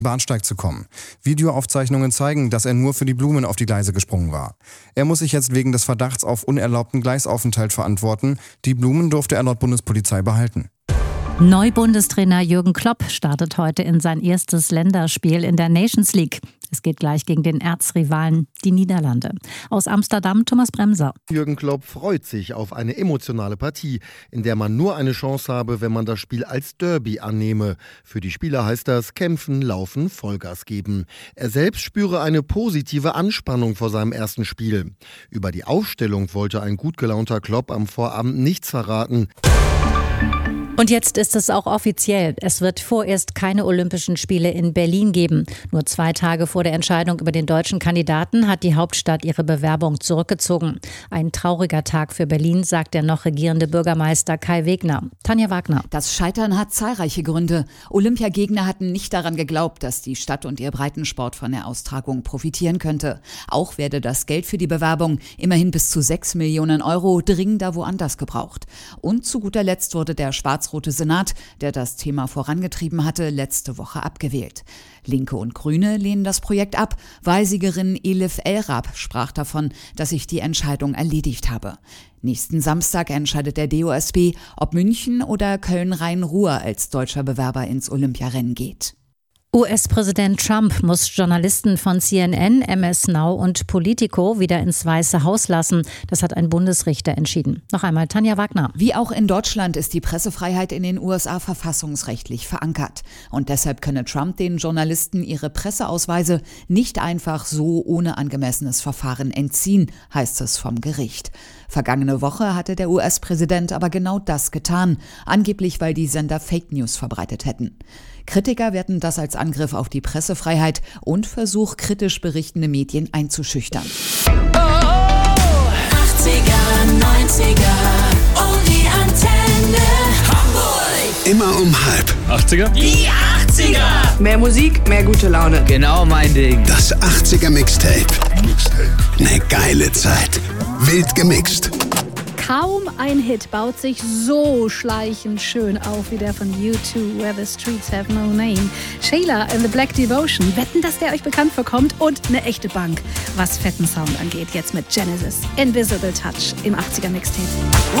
Bahnsteig zu kommen. Videoaufzeichnungen zeigen, dass er nur für die Blumen auf die Gleise gesprungen war. Er muss sich jetzt wegen des Verdachts auf unerlaubten Gleisaufenthalt verantworten. Die Blumen durfte er laut Bundespolizei behalten. Neu-Bundestrainer Jürgen Klopp startet heute in sein erstes Länderspiel in der Nations League. Es geht gleich gegen den Erzrivalen, die Niederlande. Aus Amsterdam Thomas Bremser. Jürgen Klopp freut sich auf eine emotionale Partie, in der man nur eine Chance habe, wenn man das Spiel als Derby annehme. Für die Spieler heißt das kämpfen, laufen, Vollgas geben. Er selbst spüre eine positive Anspannung vor seinem ersten Spiel. Über die Aufstellung wollte ein gut gelaunter Klopp am Vorabend nichts verraten. Und jetzt ist es auch offiziell. Es wird vorerst keine Olympischen Spiele in Berlin geben. Nur 2 Tage vor der Entscheidung über den deutschen Kandidaten hat die Hauptstadt ihre Bewerbung zurückgezogen. Ein trauriger Tag für Berlin, sagt der noch regierende Bürgermeister Kai Wegner. Tanja Wagner. Das Scheitern hat zahlreiche Gründe. Olympiagegner hatten nicht daran geglaubt, dass die Stadt und ihr Breitensport von der Austragung profitieren könnte. Auch werde das Geld für die Bewerbung, immerhin bis zu 6 Millionen Euro, dringender woanders gebraucht. Und zu guter Letzt wurde der schwarz-rote Senat, der das Thema vorangetrieben hatte, letzte Woche abgewählt. Linke und Grüne lehnen das Projekt ab. Wahlsiegerin Elif El-Rab sprach davon, dass sich die Entscheidung erledigt habe. Nächsten Samstag entscheidet der DOSB, ob München oder Köln-Rhein-Ruhr als deutscher Bewerber ins Olympiarennen geht. US-Präsident Trump muss Journalisten von CNN, MS Now und Politico wieder ins Weiße Haus lassen. Das hat ein Bundesrichter entschieden. Noch einmal Tanja Wagner. Wie auch in Deutschland ist die Pressefreiheit in den USA verfassungsrechtlich verankert. Und deshalb könne Trump den Journalisten ihre Presseausweise nicht einfach so ohne angemessenes Verfahren entziehen, heißt es vom Gericht. Vergangene Woche hatte der US-Präsident aber genau das getan, angeblich weil die Sender Fake News verbreitet hätten. Kritiker werten das als Angriff auf die Pressefreiheit und Versuch, kritisch berichtende Medien einzuschüchtern. 80er, 90er, oh die Antenne. Hamburg. Immer um 7:30. 80er? Die 80er. Mehr Musik, mehr gute Laune. Genau mein Ding. Das 80er Mixtape. Eine geile Zeit. Wild gemixt. Kaum ein Hit baut sich so schleichend schön auf wie der von U2, Where the Streets Have No Name. Shayla and the Black Devotion, wetten, dass der euch bekannt vorkommt, und eine echte Bank, was fetten Sound angeht. Jetzt mit Genesis, Invisible Touch im 80er Mixtape.